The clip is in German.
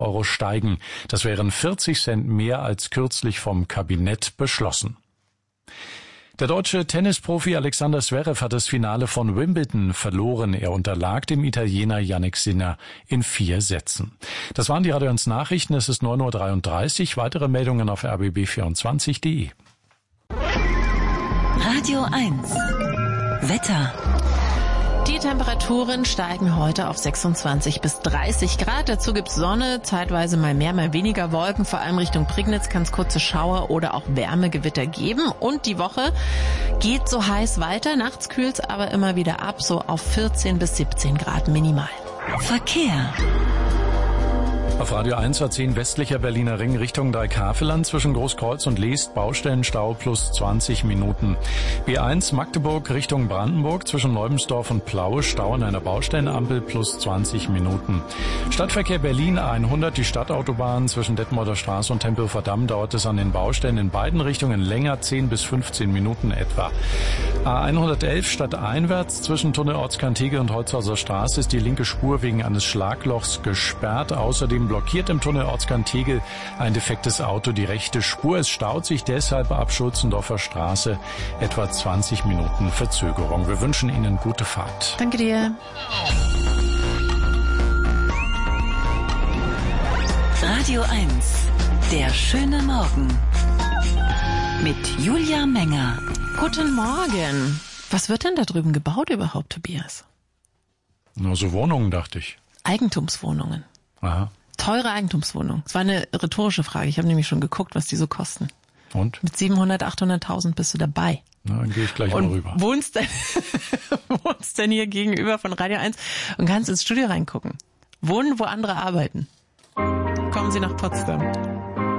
Euro steigen. Das wären 40 Cent mehr als kürzlich vom Kabinett beschlossen. Der deutsche Tennisprofi Alexander Zverev hat das Finale von Wimbledon verloren. Er unterlag dem Italiener Jannik Sinner in 4 Sätzen. Das waren die Radio 1 Nachrichten. Es ist 9:33 Uhr. Weitere Meldungen auf rbb24.de. Radio 1 Wetter. Die Temperaturen steigen heute auf 26 bis 30 Grad. Dazu gibt's Sonne, zeitweise mal mehr, mal weniger Wolken. Vor allem Richtung Prignitz kann es kurze Schauer oder auch Wärmegewitter geben. Und die Woche geht so heiß weiter. Nachts kühlt's aber immer wieder ab, so auf 14 bis 17 Grad minimal. Verkehr. Auf Radio 1 A10 westlicher Berliner Ring Richtung Dreikaveland zwischen Großkreuz und Leest Baustellenstau plus 20 Minuten. B1 Magdeburg Richtung Brandenburg zwischen Neubensdorf und Plaue Stau an einer Baustellenampel plus 20 Minuten. Stadtverkehr Berlin 100, die Stadtautobahn zwischen Detmolder Straße und Tempelhofer Damm dauert es an den Baustellen in beiden Richtungen länger, 10 bis 15 Minuten etwa. A111 stadteinwärts zwischen Tunnel Ortskantege und Holzhauser Straße ist die linke Spur wegen eines Schlaglochs gesperrt. Außerdem blockiert im Tunnel Ortskantege ein defektes Auto die rechte Spur. Es staut sich deshalb ab Schulzendorfer Straße etwa 20 Minuten Verzögerung. Wir wünschen Ihnen gute Fahrt. Danke dir. Radio 1, der schöne Morgen. Mit Julia Menger. Guten Morgen. Was wird denn da drüben gebaut überhaupt, Tobias? Nur so Wohnungen, dachte ich. Eigentumswohnungen. Aha. Teure Eigentumswohnungen. Das war eine rhetorische Frage. Ich habe nämlich schon geguckt, was die so kosten. Und? Mit 700.000, 800.000 bist du dabei. Na, dann gehe ich gleich mal rüber. Wohnst denn hier gegenüber von Radio 1 und kannst ins Studio reingucken. Wohnen, wo andere arbeiten. Kommen Sie nach Potsdam.